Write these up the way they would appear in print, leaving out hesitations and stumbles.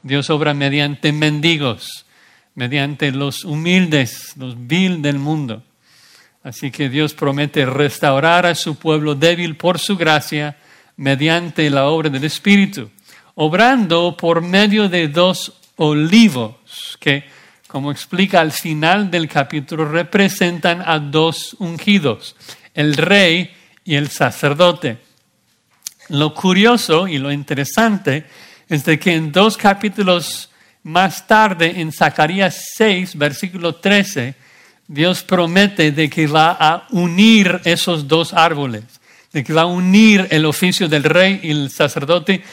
Dios obra mediante mendigos, mediante los humildes, los vil del mundo. Así que Dios promete restaurar a su pueblo débil por su gracia mediante la obra del Espíritu, obrando por medio de 2 olivos que, como explica al final del capítulo, representan a 2 ungidos, el rey y el sacerdote. Lo curioso y lo interesante es de que en 2 capítulos más tarde, en Zacarías 6, versículo 13, Dios promete de que va a unir esos 2 árboles, de que va a unir el oficio del rey y el sacerdote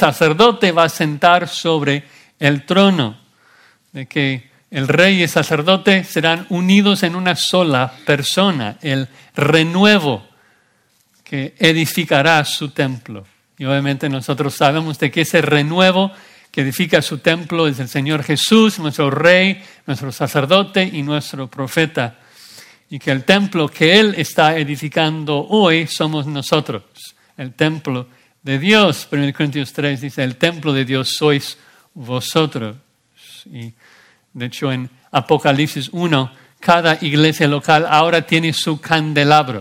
va a sentar sobre el trono, de que el rey y el sacerdote serán unidos en una sola persona, el renuevo que edificará su templo. Y obviamente nosotros sabemos de que ese renuevo que edifica su templo es el Señor Jesús, nuestro Rey, nuestro sacerdote y nuestro profeta. Y que el templo que Él está edificando hoy somos nosotros, el templo de Dios. 1 Corintios 3 dice, el templo de Dios sois vosotros. Y de hecho en Apocalipsis 1, cada iglesia local ahora tiene su candelabro.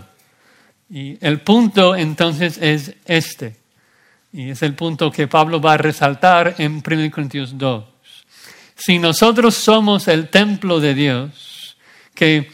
Y el punto entonces es este. Y es el punto que Pablo va a resaltar en 1 Corintios 2. Si nosotros somos el templo de Dios, que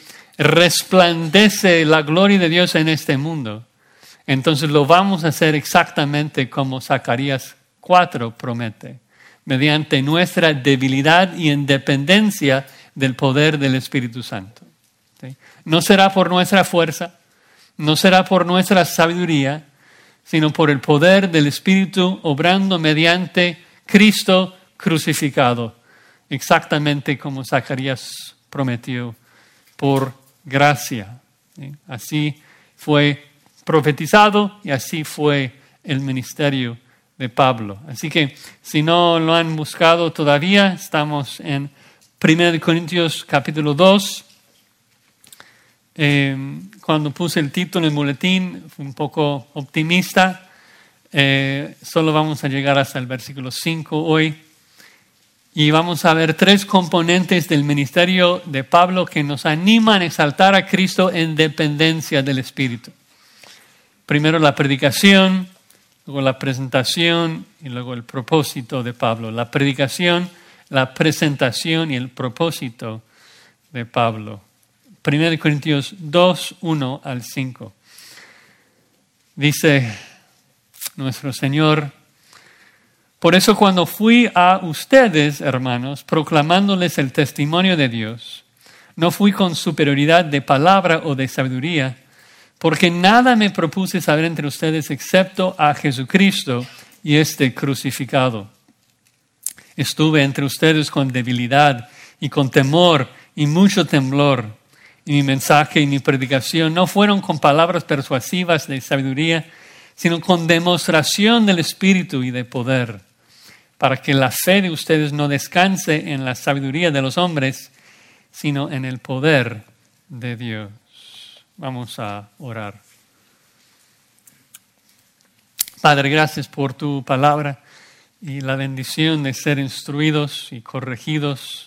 resplandece la gloria de Dios en este mundo, entonces lo vamos a hacer exactamente como Zacarías 4 promete, mediante nuestra debilidad y independencia del poder del Espíritu Santo. ¿Sí? No será por nuestra fuerza, no será por nuestra sabiduría, sino por el poder del Espíritu obrando mediante Cristo crucificado, exactamente como Zacarías prometió, por gracia. Así fue profetizado y así fue el ministerio de Pablo. Así que si no lo han buscado todavía, estamos en 1 Corintios capítulo 2. Cuando puse el título en el boletín fue un poco optimista. Solo vamos a llegar hasta el versículo 5 hoy. Y vamos a ver 3 componentes del ministerio de Pablo que nos animan a exaltar a Cristo en dependencia del Espíritu. Primero la predicación, luego la presentación y luego el propósito de Pablo. La predicación, la presentación y el propósito de Pablo. 1 Corintios 2, 1 al 5. Dice nuestro Señor: por eso cuando fui a ustedes, hermanos, proclamándoles el testimonio de Dios, no fui con superioridad de palabra o de sabiduría, porque nada me propuse saber entre ustedes excepto a Jesucristo y este crucificado. Estuve entre ustedes con debilidad y con temor y mucho temblor. Y mi mensaje y mi predicación no fueron con palabras persuasivas de sabiduría, sino con demostración del Espíritu y de poder, para que la fe de ustedes no descanse en la sabiduría de los hombres, sino en el poder de Dios. Vamos a orar. Padre, gracias por tu palabra y la bendición de ser instruidos y corregidos.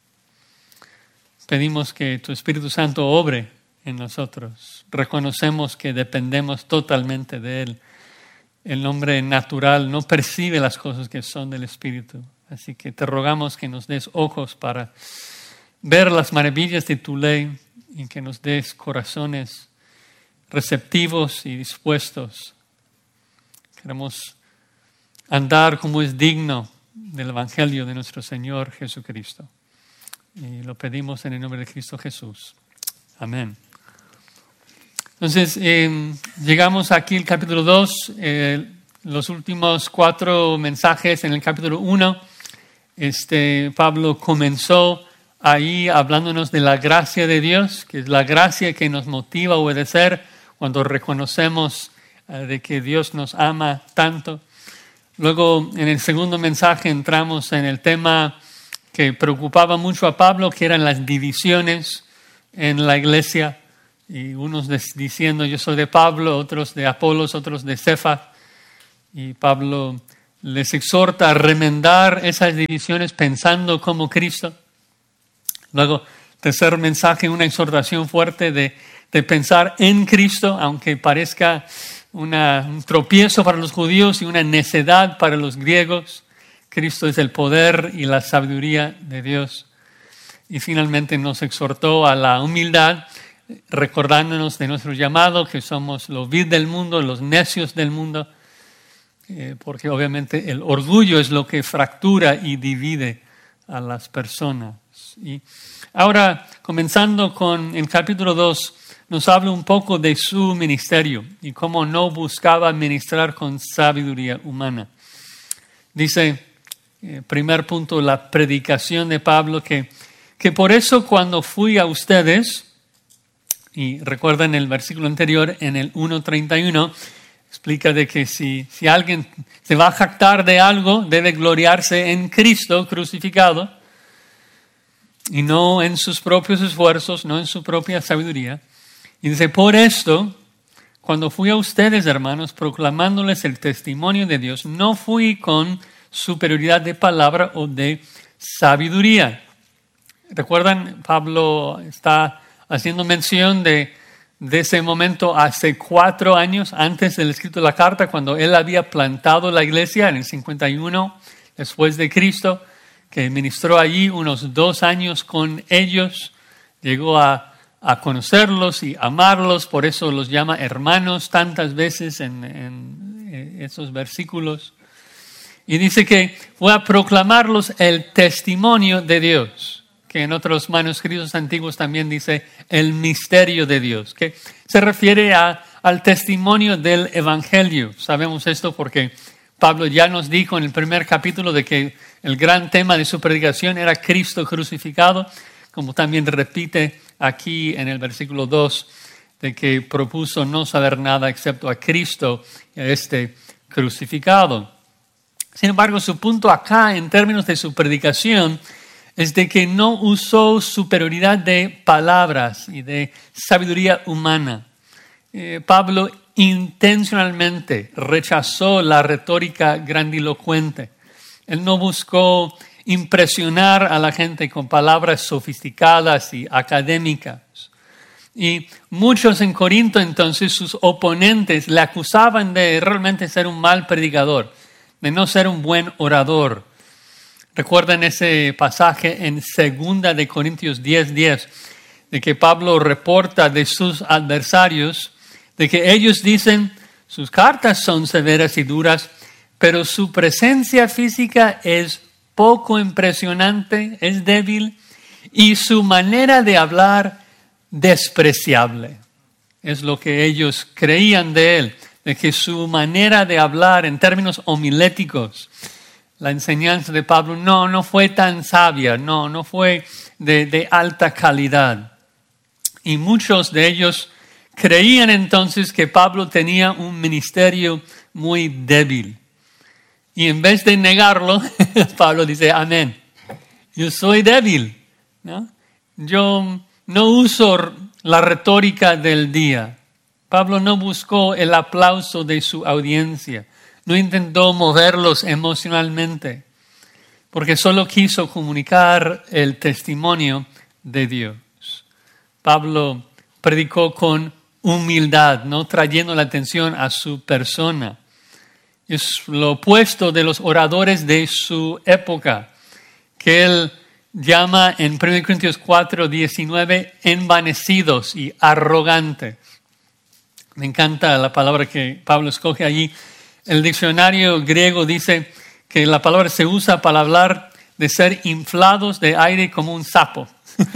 Pedimos que tu Espíritu Santo obre en nosotros. Reconocemos que dependemos totalmente de Él. El hombre natural no percibe las cosas que son del Espíritu. Así que te rogamos que nos des ojos para ver las maravillas de tu ley y que nos des corazones receptivos y dispuestos. Queremos andar como es digno del Evangelio de nuestro Señor Jesucristo. Y lo pedimos en el nombre de Cristo Jesús. Amén. Entonces, llegamos aquí al capítulo 2. Los últimos 4 mensajes en el capítulo 1. Pablo comenzó ahí hablándonos de la gracia de Dios, que es la gracia que nos motiva a obedecer cuando reconocemos de que Dios nos ama tanto. Luego, en el segundo mensaje, entramos en el tema que preocupaba mucho a Pablo, que eran las divisiones en la iglesia, y unos diciendo yo soy de Pablo, otros de Apolos, otros de Cefas, y Pablo les exhorta a remendar esas divisiones pensando como Cristo. Luego, tercer mensaje, una exhortación fuerte de pensar en Cristo, aunque parezca un tropiezo para los judíos y una necedad para los griegos. Cristo es el poder y la sabiduría de Dios. Y finalmente nos exhortó a la humildad, recordándonos de nuestro llamado, que somos los vil del mundo, los necios del mundo, porque obviamente el orgullo es lo que fractura y divide a las personas. Y ahora, comenzando con el capítulo 2, nos habla un poco de su ministerio y cómo no buscaba ministrar con sabiduría humana. Dice, primer punto, la predicación de Pablo, que por eso cuando fui a ustedes, y recuerden el versículo anterior, en el 1:31, explica de que si alguien se va a jactar de algo, debe gloriarse en Cristo crucificado y no en sus propios esfuerzos, no en su propia sabiduría. Y dice, por esto, cuando fui a ustedes, hermanos, proclamándoles el testimonio de Dios, no fui con superioridad de palabra o de sabiduría. ¿Recuerdan? Pablo está haciendo mención de ese momento hace 4 años antes del escrito de la carta, cuando él había plantado la iglesia en el 51 después de Cristo, que ministró allí unos 2 años con ellos, llegó a conocerlos y amarlos, por eso los llama hermanos tantas veces en esos versículos. Y dice que fue a proclamarlos el testimonio de Dios, que en otros manuscritos antiguos también dice el misterio de Dios, que se refiere al testimonio del Evangelio. Sabemos esto porque Pablo ya nos dijo en el primer capítulo de que el gran tema de su predicación era Cristo crucificado, como también repite aquí en el versículo 2, de que propuso no saber nada excepto a Cristo y a este crucificado. Sin embargo, su punto acá en términos de su predicación es de que no usó superioridad de palabras y de sabiduría humana. Pablo intencionalmente rechazó la retórica grandilocuente. Él no buscó impresionar a la gente con palabras sofisticadas y académicas. Y muchos en Corinto, entonces, sus oponentes le acusaban de realmente ser un mal predicador, de no ser un buen orador. Recuerden ese pasaje en 2 de Corintios 10:10, de que Pablo reporta de sus adversarios, de que ellos dicen, sus cartas son severas y duras, pero su presencia física es poco impresionante, es débil, y su manera de hablar despreciable. Es lo que ellos creían de él, de que su manera de hablar en términos homiléticos, la enseñanza de Pablo no fue tan sabia, no fue de alta calidad. Y muchos de ellos creían entonces que Pablo tenía un ministerio muy débil. Y en vez de negarlo, Pablo dice, amén, yo soy débil, ¿no? Yo no uso la retórica del día. Pablo no buscó el aplauso de su audiencia, no intentó moverlos emocionalmente, porque solo quiso comunicar el testimonio de Dios. Pablo predicó con humildad, no trayendo la atención a su persona. Es lo opuesto de los oradores de su época, que él llama en 1 Corintios 4:19 envanecidos y arrogantes. Me encanta la palabra que Pablo escoge allí. El diccionario griego dice que la palabra se usa para hablar de ser inflados de aire como un sapo,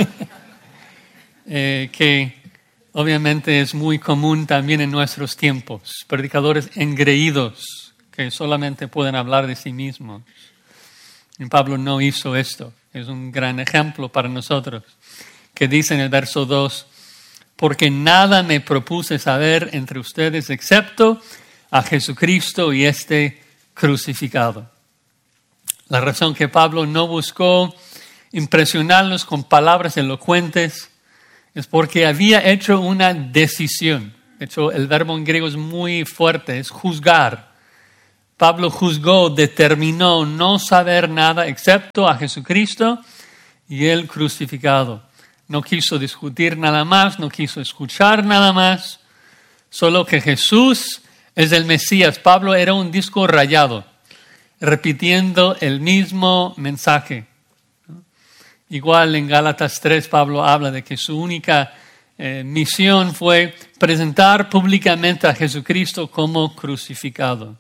que obviamente es muy común también en nuestros tiempos. Predicadores engreídos que solamente pueden hablar de sí mismos. Y Pablo no hizo esto. Es un gran ejemplo para nosotros, que dice en el verso 2, porque nada me propuse saber entre ustedes excepto a Jesucristo y este crucificado. La razón que Pablo no buscó impresionarlos con palabras elocuentes es porque había hecho una decisión. De hecho, el verbo en griego es muy fuerte, es juzgar. Pablo juzgó, determinó no saber nada excepto a Jesucristo y Él crucificado. No quiso discutir nada más, no quiso escuchar nada más, solo que Jesús es el Mesías. Pablo era un disco rayado, repitiendo el mismo mensaje. Igual en Gálatas 3, Pablo habla de que su única misión fue presentar públicamente a Jesucristo como crucificado.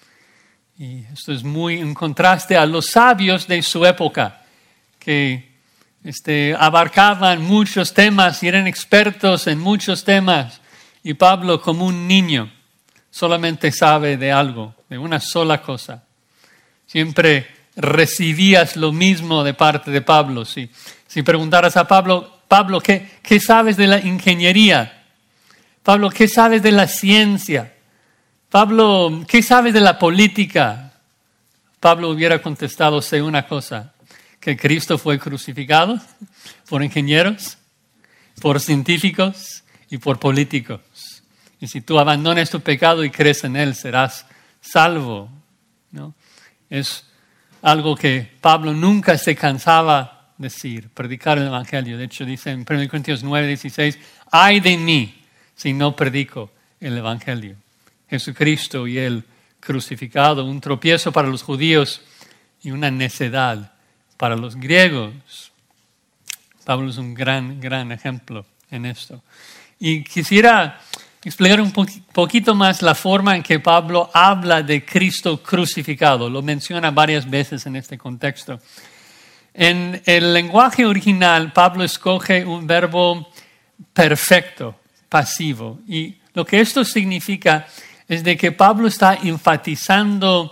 Y esto es muy en contraste a los sabios de su época, que abarcaban muchos temas y eran expertos en muchos temas. Y Pablo, como un niño, solamente sabe de algo, de una sola cosa. Siempre recibías lo mismo de parte de Pablo. Si preguntaras a Pablo, ¿qué sabes de la ingeniería? Pablo, ¿qué sabes de la ciencia? Pablo, ¿qué sabes de la política? Pablo hubiera contestado, sé una cosa, que Cristo fue crucificado por ingenieros, por científicos y por políticos. Y si tú abandonas tu pecado y crees en Él, serás salvo, ¿no? Es algo que Pablo nunca se cansaba de decir, predicar el Evangelio. De hecho, dice en 1 Corintios 9:16, ay de mí si no predico el Evangelio. Jesucristo y Él crucificado, un tropiezo para los judíos y una necedad para los griegos. Pablo es un gran ejemplo en esto. Y quisiera explicar un poquito más la forma en que Pablo habla de Cristo crucificado. Lo menciona varias veces en este contexto. En el lenguaje original, Pablo escoge un verbo perfecto, pasivo. Y lo que esto significa es de que Pablo está enfatizando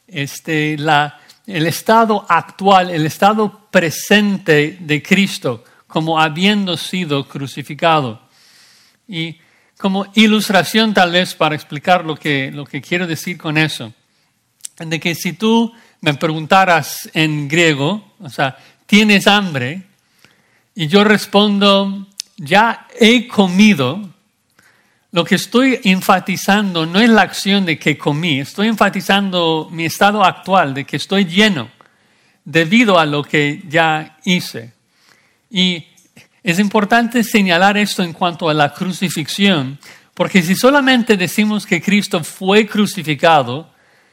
el estado actual, el estado presente de Cristo como habiendo sido crucificado. Y como ilustración tal vez para explicar lo que quiero decir con eso, de que si tú me preguntaras en griego, o sea, ¿tienes hambre? Y yo respondo, ya he comido. Lo que estoy enfatizando no es la acción de que comí, estoy enfatizando mi estado actual, de que estoy lleno debido a lo que ya hice. Y es importante señalar esto en cuanto a la crucifixión, porque si solamente decimos que Cristo fue crucificado,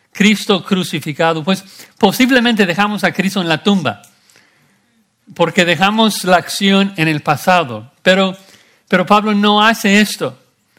pues posiblemente dejamos a Cristo en la tumba, porque dejamos la acción en el pasado. Pero Pablo no hace esto.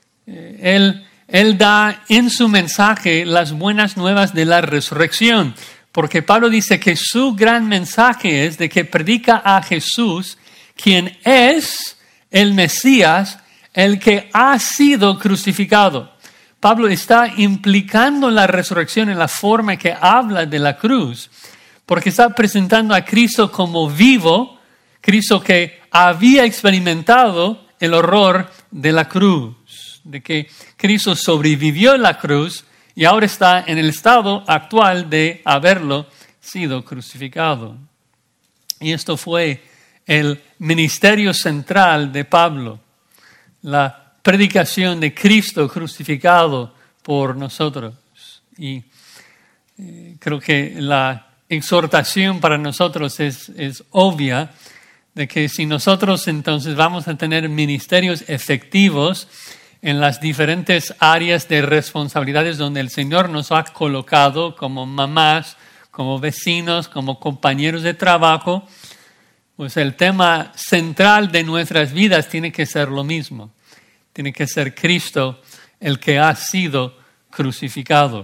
Él da en su mensaje las buenas nuevas de la resurrección, porque Pablo dice que su gran mensaje es de que predica a Jesús, quien es el Mesías, el que ha sido crucificado. Pablo está implicando la resurrección en la forma que habla de la cruz, porque está presentando a Cristo como vivo, Cristo que había experimentado el horror de la cruz, de que Cristo sobrevivió en la cruz y ahora está en el estado actual de haberlo sido crucificado. Y esto fue el ministerio central de Pablo, la predicación de Cristo crucificado por nosotros. Y creo que la exhortación para nosotros es obvia, de que si nosotros entonces vamos a tener ministerios efectivos en las diferentes áreas de responsabilidades donde el Señor nos ha colocado como mamás, como vecinos, como compañeros de trabajo, pues el tema central de nuestras vidas tiene que ser lo mismo. Tiene que ser Cristo el que ha sido crucificado.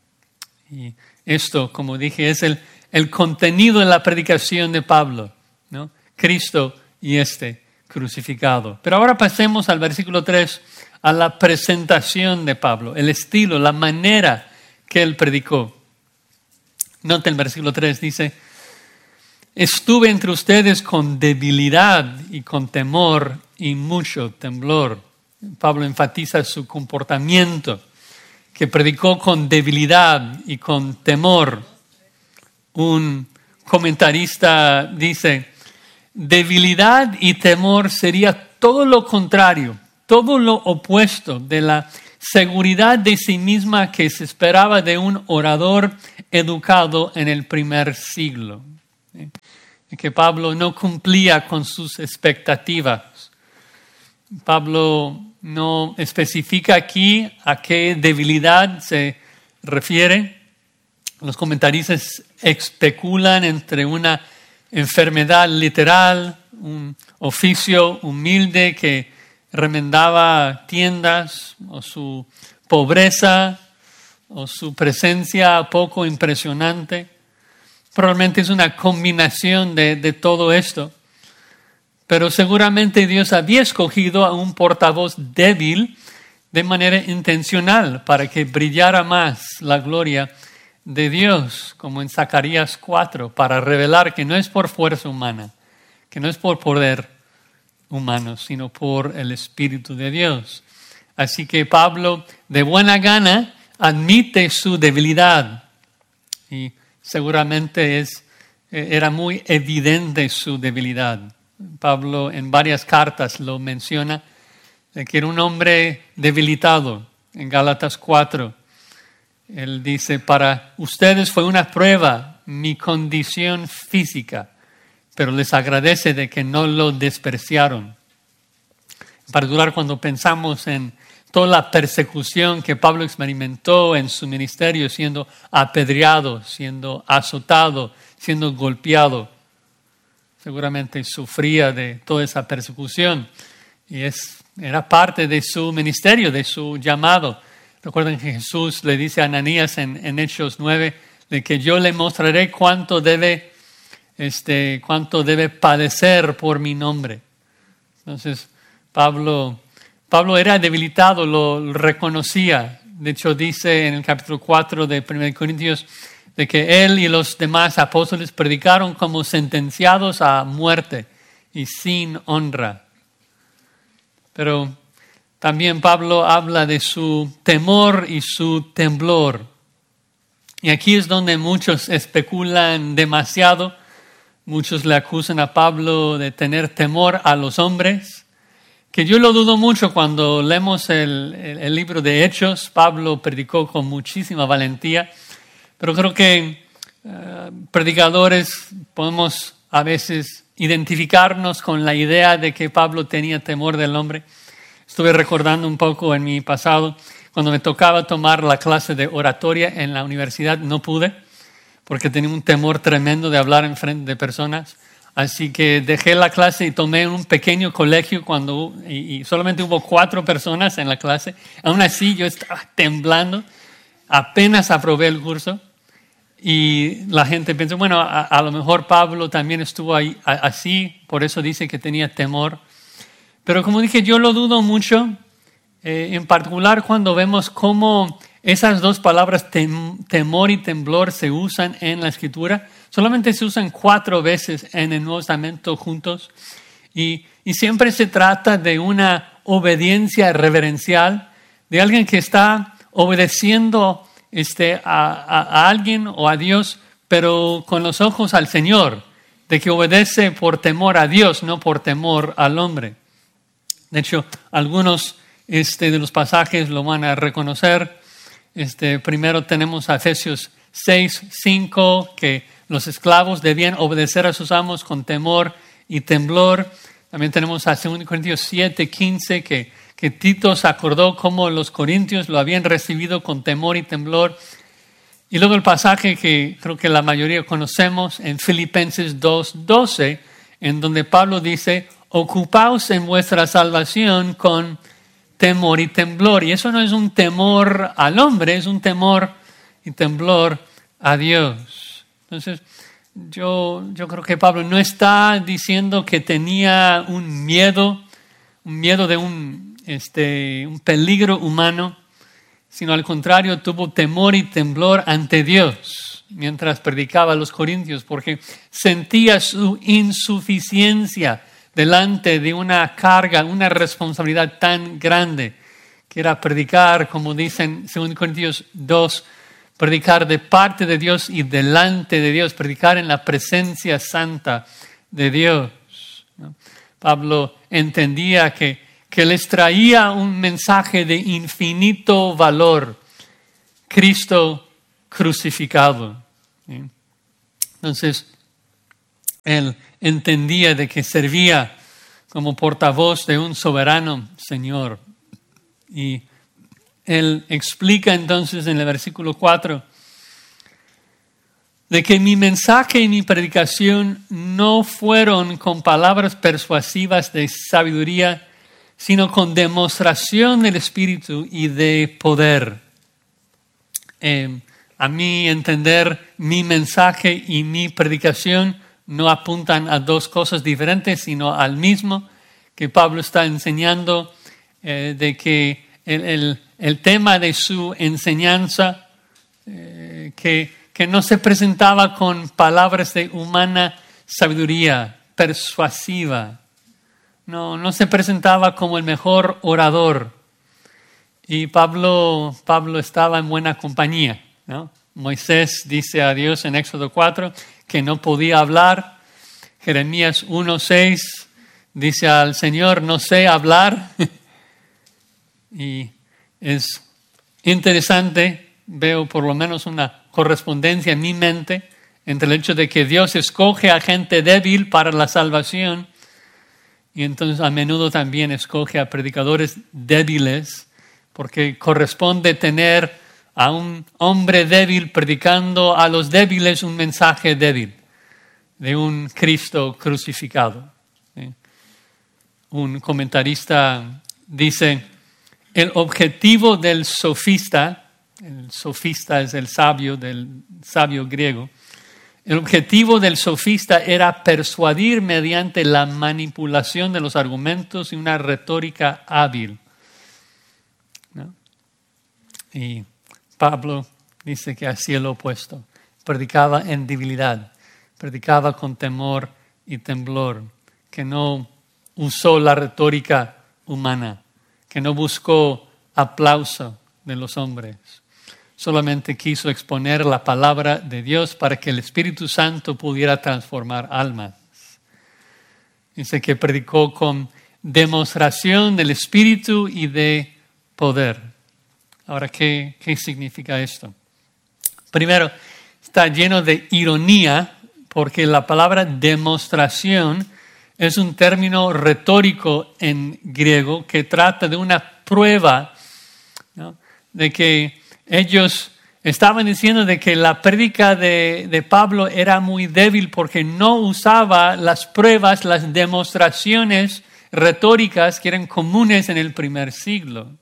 Y esto, como dije, es el contenido de la predicación de Pablo, ¿no? Cristo y crucificado. Pero ahora pasemos al versículo 3, a la presentación de Pablo, el estilo, la manera que él predicó. Noten el versículo 3, dice, estuve entre ustedes con debilidad y con temor y mucho temblor. Pablo enfatiza su comportamiento, que predicó con debilidad y con temor. Un comentarista dice, debilidad y temor sería todo lo contrario, todo lo opuesto de la seguridad de sí misma que se esperaba de un orador educado en el primer siglo. Y que Pablo no cumplía con sus expectativas. Pablo no especifica aquí a qué debilidad se refiere. Los comentaristas especulan entre una enfermedad literal, un oficio humilde que remendaba tiendas, o su pobreza, o su presencia poco impresionante. Probablemente es una combinación de todo esto. Pero seguramente Dios había escogido a un portavoz débil de manera intencional para que brillara más la gloria de Dios, como en Zacarías 4, para revelar que no es por fuerza humana, que no es por poder humano, sino por el Espíritu de Dios. Así que Pablo, de buena gana, admite su debilidad. Y seguramente era muy evidente su debilidad. Pablo en varias cartas lo menciona, que era un hombre debilitado. En Gálatas 4, él dice, para ustedes fue una prueba mi condición física, pero les agradece de que no lo despreciaron. En particular, cuando pensamos en toda la persecución que Pablo experimentó en su ministerio, siendo apedreado, siendo azotado, siendo golpeado. Seguramente sufría de toda esa persecución y era parte de su ministerio, de su llamado. Recuerden que Jesús le dice a Ananías en Hechos 9 de que yo le mostraré cuánto debe padecer por mi nombre. Entonces, Pablo era debilitado, lo reconocía. De hecho, dice en el capítulo 4 de 1 Corintios de que él y los demás apóstoles predicaron como sentenciados a muerte y sin honra. Pero también Pablo habla de su temor y su temblor. Y aquí es donde muchos especulan demasiado. Muchos le acusan a Pablo de tener temor a los hombres, que yo lo dudo mucho. Cuando leemos el libro de Hechos, Pablo predicó con muchísima valentía. Pero creo que predicadores podemos a veces identificarnos con la idea de que Pablo tenía temor del hombre. Estuve recordando un poco en mi pasado, cuando me tocaba tomar la clase de oratoria en la universidad, no pude, porque tenía un temor tremendo de hablar en frente de personas. Así que dejé la clase y tomé un pequeño colegio y solamente hubo 4 personas en la clase. Aún así yo estaba temblando, apenas aprobé el curso. Y la gente pensó, bueno, a lo mejor Pablo también estuvo ahí así, por eso dice que tenía temor. Pero como dije, yo lo dudo mucho, en particular cuando vemos cómo esas dos palabras, temor y temblor, se usan en la Escritura. Solamente se usan 4 veces en el Nuevo Testamento juntos. Y siempre se trata de una obediencia reverencial, de alguien que está obedeciendo a alguien o a Dios, pero con los ojos al Señor, de que obedece por temor a Dios, no por temor al hombre. De hecho, algunos de los pasajes lo van a reconocer. Primero tenemos a Efesios 6:5, que los esclavos debían obedecer a sus amos con temor y temblor. También tenemos a 2 Corintios 7:15, que Tito se acordó cómo los corintios lo habían recibido con temor y temblor. Y luego el pasaje que creo que la mayoría conocemos en Filipenses 2:12, en donde Pablo dice, ocupaos en vuestra salvación con temor y temblor. Y eso no es un temor al hombre, es un temor y temblor a Dios. Entonces, yo creo que Pablo no está diciendo que tenía un miedo de un peligro humano, sino al contrario, tuvo temor y temblor ante Dios mientras predicaba a los corintios, porque sentía su insuficiencia delante de una carga, una responsabilidad tan grande, que era predicar, como dicen 2 Corintios 2, predicar de parte de Dios y delante de Dios, predicar en la presencia santa de Dios, ¿no? Pablo entendía que que les traía un mensaje de infinito valor, Cristo crucificado. ¿Sí? Entonces, él entendía de que servía como portavoz de un soberano Señor. Y él explica entonces en el versículo 4 de que mi mensaje y mi predicación no fueron con palabras persuasivas de sabiduría, sino con demostración del Espíritu y de poder. A mi entender, mi mensaje y mi predicación no apuntan a dos cosas diferentes, sino al mismo, que Pablo está enseñando, de que el tema de su enseñanza, que no se presentaba con palabras de humana sabiduría persuasiva, no se presentaba como el mejor orador. Y Pablo estaba en buena compañía, ¿no? Moisés dice a Dios en Éxodo 4 que no podía hablar. Jeremías 1:6 dice al Señor, no sé hablar. Y es interesante, veo por lo menos una correspondencia en mi mente entre el hecho de que Dios escoge a gente débil para la salvación y entonces a menudo también escoge a predicadores débiles, porque corresponde tener a un hombre débil predicando a los débiles un mensaje débil de un Cristo crucificado. ¿Sí? Un comentarista dice, el objetivo del sofista, el sofista es el sabio, del sabio griego, el objetivo del sofista era persuadir mediante la manipulación de los argumentos y una retórica hábil. ¿No? Y Pablo dice que hacía lo opuesto. Predicaba en debilidad, predicaba con temor y temblor, que no usó la retórica humana, que no buscó aplauso de los hombres. Solamente quiso exponer la palabra de Dios para que el Espíritu Santo pudiera transformar almas. Dice que predicó con demostración del Espíritu y de poder. Ahora, ¿qué significa esto? Primero, está lleno de ironía porque la palabra demostración es un término retórico en griego que trata de una prueba, ¿no? De que ellos estaban diciendo de que la prédica de Pablo era muy débil porque no usaba las pruebas, las demostraciones retóricas que eran comunes en el primer siglo.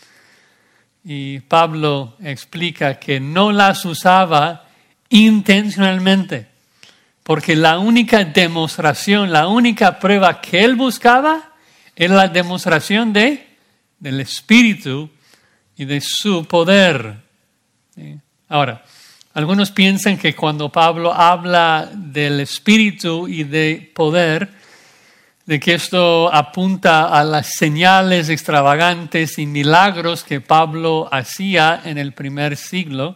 Y Pablo explica que no las usaba intencionalmente, porque la única demostración, la única prueba que él buscaba era la demostración del Espíritu y de su poder. ¿Sí? Ahora, algunos piensan que cuando Pablo habla del Espíritu y de poder, de que esto apunta a las señales extravagantes y milagros que Pablo hacía en el primer siglo.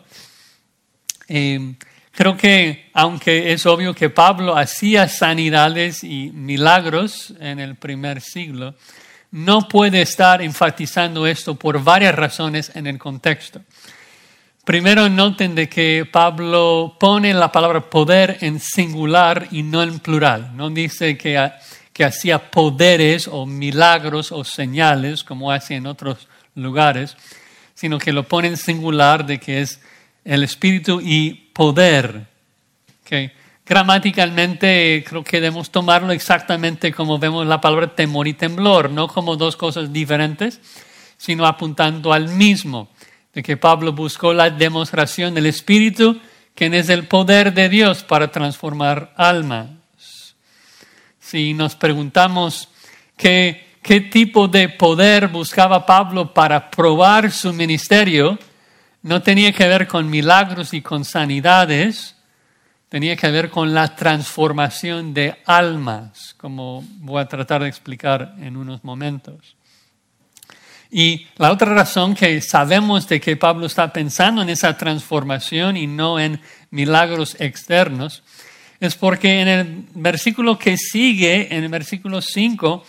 Creo que, aunque es obvio que Pablo hacía sanidades y milagros en el primer siglo, no puede estar enfatizando esto por varias razones en el contexto. Primero, noten de que Pablo pone la palabra poder en singular y no en plural. No dice que hacía poderes o milagros o señales como hace en otros lugares, sino que lo pone en singular de que es el Espíritu y poder. Okay. Gramaticalmente creo que debemos tomarlo exactamente como vemos la palabra temor y temblor, no como dos cosas diferentes, sino apuntando al mismo, de que Pablo buscó la demostración del Espíritu, quien es el poder de Dios para transformar almas. Si nos preguntamos qué tipo de poder buscaba Pablo para probar su ministerio, no tenía que ver con milagros y con sanidades, tenía que ver con la transformación de almas, como voy a tratar de explicar en unos momentos. Y la otra razón que sabemos de que Pablo está pensando en esa transformación y no en milagros externos, es porque en el versículo que sigue, en el versículo 5,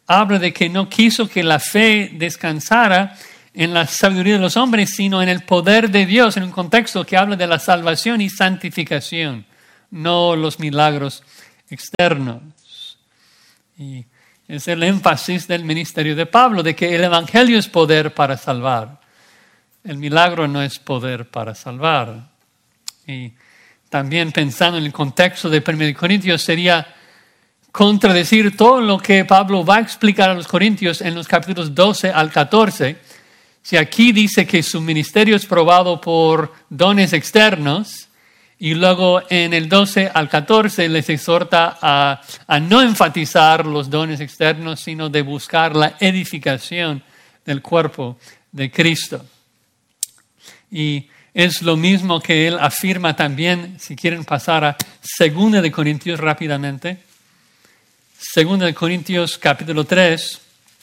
habla de que no quiso que la fe descansara en la sabiduría de los hombres, sino en el poder de Dios, en un contexto que habla de la salvación y santificación, no los milagros externos. Y es el énfasis del ministerio de Pablo, de que el evangelio es poder para salvar. El milagro no es poder para salvar. Y también pensando en el contexto de 1 Corintios, sería contradecir todo lo que Pablo va a explicar a los corintios en los capítulos 12 al 14. Si aquí dice que su ministerio es probado por dones externos, y luego en el 12 al 14 les exhorta a no enfatizar los dones externos, sino de buscar la edificación del cuerpo de Cristo. Y es lo mismo que él afirma también, si quieren pasar a 2 de Corintios rápidamente. 2 de Corintios capítulo 3.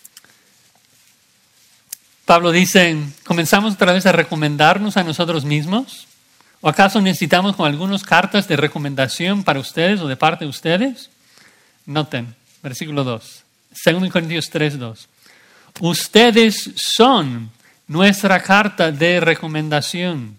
Pablo dice, ¿comenzamos otra vez a recomendarnos a nosotros mismos? ¿O acaso necesitamos con algunas cartas de recomendación para ustedes o de parte de ustedes? Noten, versículo 2. 2 Corintios 3, 2. Ustedes son nuestra carta de recomendación.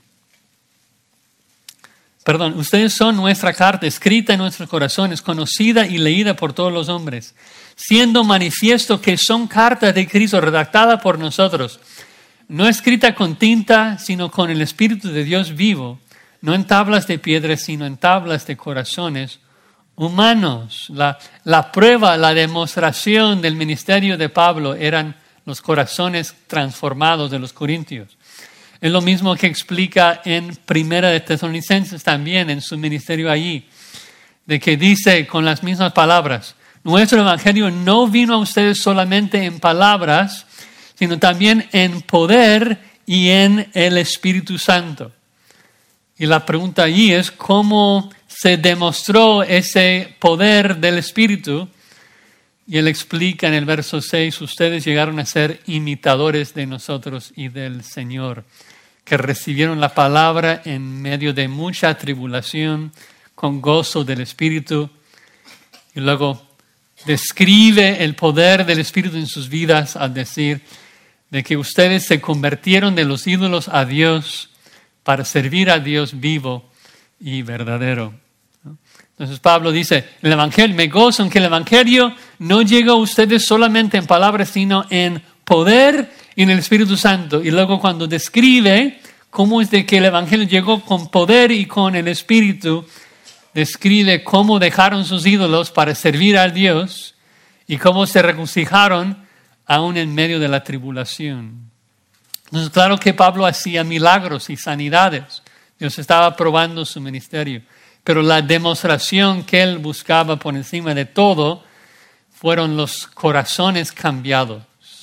Ustedes son nuestra carta escrita en nuestros corazones, conocida y leída por todos los hombres, siendo manifiesto que son cartas de Cristo redactadas por nosotros, no escrita con tinta, sino con el Espíritu de Dios vivo, no en tablas de piedra, sino en tablas de corazones humanos. La prueba, la demostración del ministerio de Pablo eran los corazones transformados de los corintios. Es lo mismo que explica en Primera de Tesalonicenses también, en su ministerio allí, de que dice con las mismas palabras, nuestro evangelio no vino a ustedes solamente en palabras, sino también en poder y en el Espíritu Santo. Y la pregunta allí es cómo se demostró ese poder del Espíritu. Y él explica en el verso 6, ustedes llegaron a ser imitadores de nosotros y del Señor, que recibieron la palabra en medio de mucha tribulación, con gozo del Espíritu. Y luego describe el poder del Espíritu en sus vidas al decir de que ustedes se convirtieron de los ídolos a Dios para servir a Dios vivo y verdadero. Entonces Pablo dice, el evangelio, me gozo en que el evangelio no llegó a ustedes solamente en palabras, sino en poder y en el Espíritu Santo. Y luego cuando describe cómo es de que el evangelio llegó con poder y con el Espíritu, describe cómo dejaron sus ídolos para servir a Dios y cómo se regocijaron aún en medio de la tribulación. Entonces, claro que Pablo hacía milagros y sanidades. Dios estaba probando su ministerio. Pero la demostración que él buscaba por encima de todo fueron los corazones cambiados.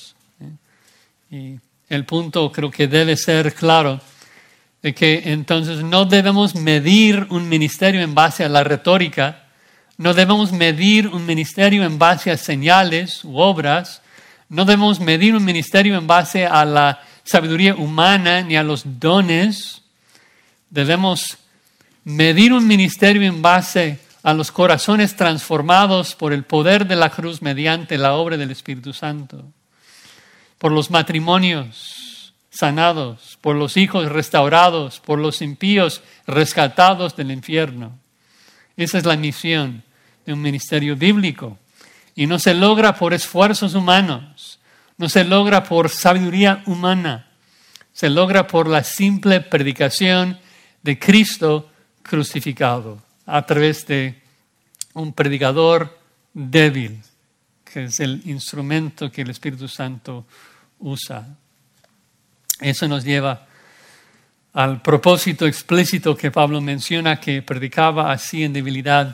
Y el punto creo que debe ser claro de que entonces no debemos medir un ministerio en base a la retórica, no debemos medir un ministerio en base a señales u obras, no debemos medir un ministerio en base a la sabiduría humana ni a los dones. Debemos medir un ministerio en base a los corazones transformados por el poder de la cruz mediante la obra del Espíritu Santo, por los matrimonios sanados, por los hijos restaurados, por los impíos rescatados del infierno. Esa es la misión de un ministerio bíblico. Y no se logra por esfuerzos humanos, no se logra por sabiduría humana, se logra por la simple predicación de Cristo crucificado a través de un predicador débil, que es el instrumento que el Espíritu Santo usa. Eso nos lleva al propósito explícito que Pablo menciona, que predicaba así en debilidad.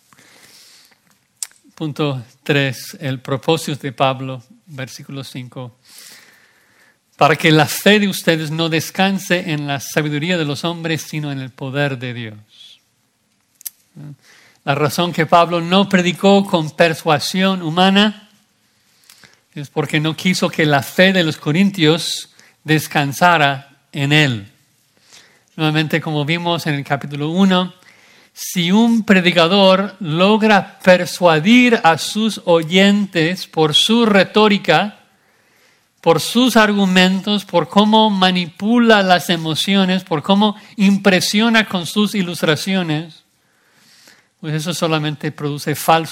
Punto 3, el propósito de Pablo, versículo 5. Para que la fe de ustedes no descanse en la sabiduría de los hombres, sino en el poder de Dios. La razón que Pablo no predicó con persuasión humana es porque no quiso que la fe de los corintios descansara en él. Nuevamente, como vimos en el capítulo 1, Si un predicador logra persuadir a sus oyentes por su retórica, por sus argumentos, por cómo manipula las emociones, por cómo impresiona con sus ilustraciones, pues eso solamente produce falsos